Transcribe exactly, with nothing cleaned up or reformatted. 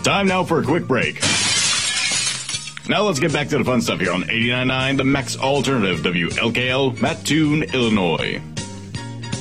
Time now for a quick break. Now let's get back to the fun stuff here on eighty-nine point nine, the Max Alternative, W L K L, Mattoon, Illinois.